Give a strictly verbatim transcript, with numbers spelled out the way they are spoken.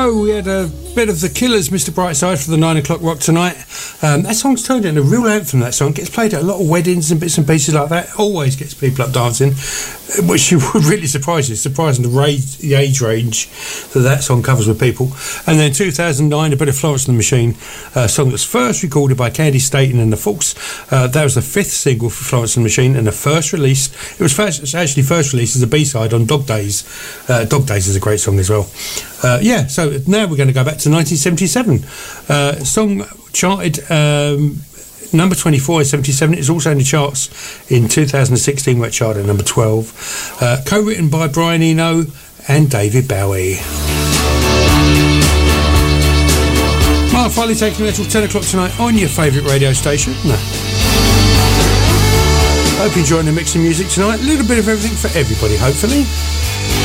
go. We had a bit of The Killers, Mister Brightside, for the nine o'clock rock tonight. Um, that song's turned into a real anthem. That song gets played at a lot of weddings and bits and pieces like that. Always gets people up dancing, which you would really surprise you. It's surprising the, range, the age range that that song covers with people. And then two thousand nine, a bit of Florence and the Machine, a song that's first recorded by Candy Staton and the Fooks. Uh, that was the fifth single for Florence and the Machine, and the first release. It was first, it's actually first released as a B-side on Dog Days. Uh, Dog Days is a great song as well. Uh, yeah, so now we're going to go back to nineteen seventy-seven. Uh, song charted um, number twenty-four in seventy-seven. It's also in the charts in two thousand sixteen, where it charted at number twelve. Uh, co-written by Brian Eno and David Bowie. Mark Farley taking you till ten o'clock tonight on your favourite radio station. No. Hope you're enjoying the mix of music tonight. A little bit of everything for everybody, hopefully.